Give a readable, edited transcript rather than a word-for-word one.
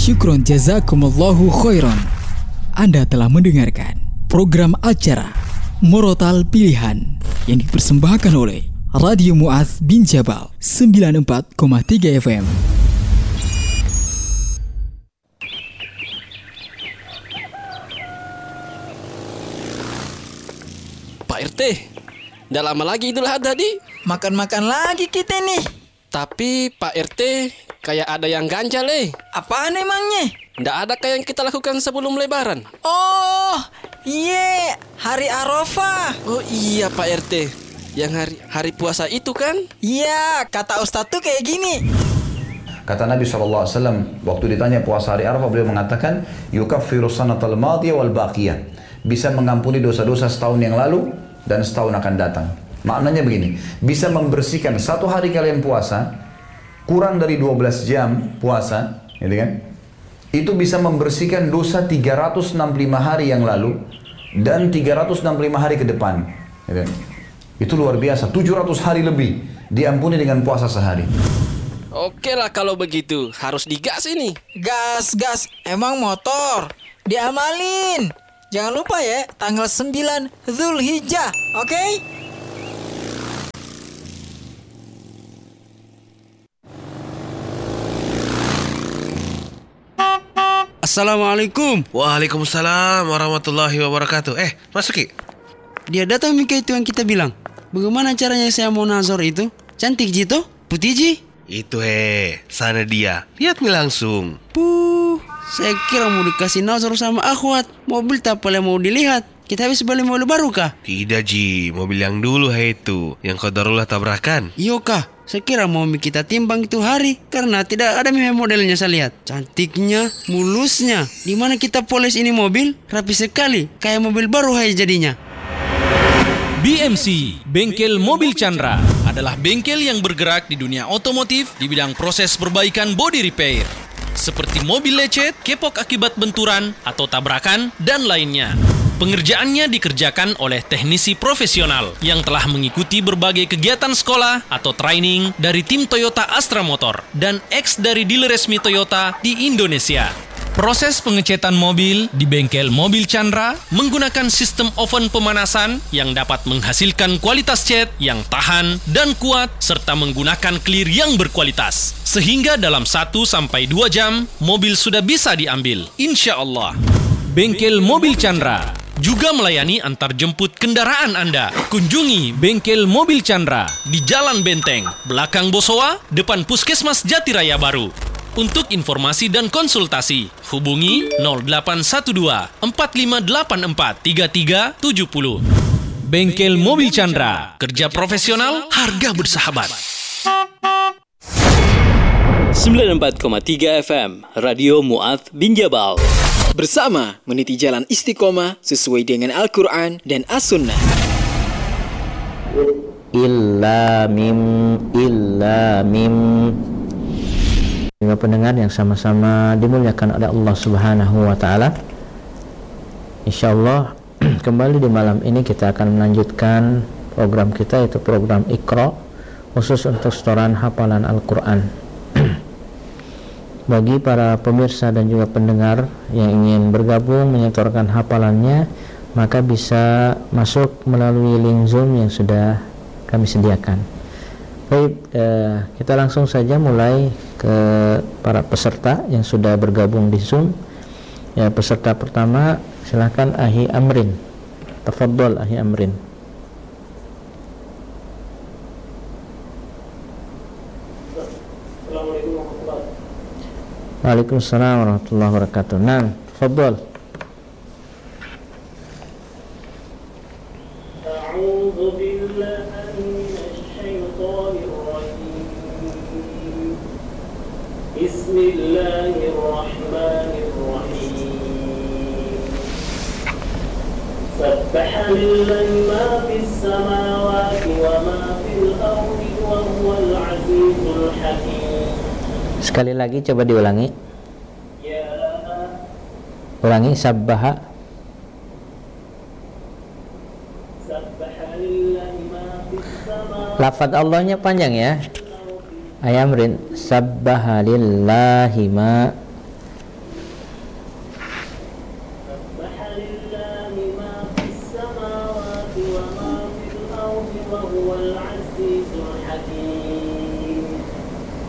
Syukron jazakumullahu khairan. Anda telah mendengarkan program acara Murotal Pilihan yang dipersembahkan oleh Radio Mu'adz bin Jabal 94,3 FM. Pak RT, udah lama lagi Idul Adha di? Makan-makan lagi kita nih. Tapi Pak RT, kayak ada yang ganjal Apaan emangnya? Nggak ada kayak yang kita lakukan sebelum lebaran. Oh, iya, hari Arafah. Oh iya Pak RT, yang hari puasa itu kan? Iya, kata Ustadz tuh kayak gini. Kata Nabi SAW, waktu ditanya puasa hari Arafah, beliau mengatakan, yukaffiru sanatal madiyah wal baqiyah. Bisa mengampuni dosa-dosa setahun yang lalu dan setahun akan datang. Maknanya begini, bisa membersihkan satu hari kalian puasa, kurang dari 12 jam puasa, gitu kan? Itu bisa membersihkan dosa 365 hari yang lalu dan 365 hari ke depan. Gitu kan? Itu luar biasa, 700 hari lebih diampuni dengan puasa sehari. Oke lah kalau begitu, harus digas ini. Gas, emang motor. Diamalin. Jangan lupa ya, tanggal 9 Zulhijjah, oke? Assalamualaikum. Waalaikumsalam warahmatullahi wabarakatuh. Masuki. Dia datang Mika itu yang kita bilang. Bagaimana caranya saya mau nazar itu? Cantik Jito? Putih Ji? Itu sana dia. Lihat nih langsung. Saya kira mau dikasih nazar sama akhwat. Mobil tak boleh mau dilihat. Kita habis beli mobil baru kah? Tidak Ji, mobil yang dulu itu, yang qadarullah tabrakan. Iyo kah? Saya kira mau kita timbang itu hari, karena tidak ada modelnya saya lihat. Cantiknya, mulusnya. Dimana kita poles ini mobil, rapi sekali, kayak mobil baru jadinya. BMC, Bengkel Mobil Chandra, adalah bengkel yang bergerak di dunia otomotif di bidang proses perbaikan body repair. Seperti mobil lecet, kepok akibat benturan atau tabrakan, dan lainnya. Pengerjaannya dikerjakan oleh teknisi profesional yang telah mengikuti berbagai kegiatan sekolah atau training dari tim Toyota Astra Motor dan ex dari dealer resmi Toyota di Indonesia. Proses pengecetan mobil di bengkel Mobil Chandra menggunakan sistem oven pemanasan yang dapat menghasilkan kualitas cat yang tahan dan kuat serta menggunakan clear yang berkualitas. Sehingga dalam 1-2 jam, mobil sudah bisa diambil. Insya Allah. Bengkel Mobil Chandra juga melayani antar jemput kendaraan Anda. Kunjungi Bengkel Mobil Chandra di Jalan Benteng, belakang Bosowa, depan Puskesmas Jatiraya Baru. Untuk informasi dan konsultasi, hubungi 0812 4584 3370. Bengkel Mobil Chandra, kerja profesional, harga bersahabat. 94,3 FM Radio Mu'adz bin Jabal. Bersama meniti jalan istiqomah sesuai dengan Al-Quran dan As-Sunnah. Illa mim. Dengan pendengar yang sama-sama dimuliakan oleh Allah Subhanahu wa taala. Insyaallah kembali di malam ini kita akan melanjutkan program kita, yaitu program Iqra, khusus untuk setoran hafalan Al-Quran. Bagi para pemirsa dan juga pendengar yang ingin bergabung menyetorkan hafalannya, maka bisa masuk melalui link Zoom yang sudah kami sediakan. Baik, kita langsung saja mulai ke para peserta yang sudah bergabung di Zoom. Ya, peserta pertama silakan Ahi Amrin. Tafadhol Ahi Amrin. Waalaikumsalam warahmatullahi wabarakatuh. Nah, tafadhol. A'udzu billahi minasyaitonir rajim. Bismillahirrahmanirrahim. Sabbaha lillahi ma fis samawati wa ma fil ardi wa huwal azizul hakim. Sekali lagi coba diulangi. Ulangi, sabbaha. Lafaz Allahnya panjang ya. Ayamrin sabbaha lillahi ma لله ما في السماوات وما في الأرض وهو العزيز الحكيم